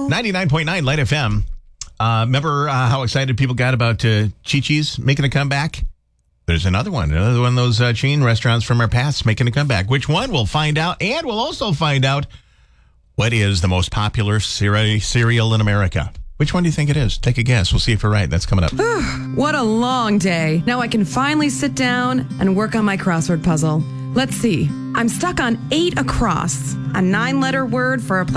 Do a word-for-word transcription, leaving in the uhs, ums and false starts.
ninety-nine point nine Light F M. Uh, remember uh, how excited people got about uh, Chi-Chi's making a comeback? There's another one. Another one of those uh, chain restaurants from our past making a comeback. Which one? We'll find out. And we'll also find out what is the most popular cere- cereal in America. Which one do you think it is? Take a guess. We'll see if we're right. That's coming up. What a long day. Now I can finally sit down and work on my crossword puzzle. Let's see. I'm stuck on eight across, a nine-letter word for a place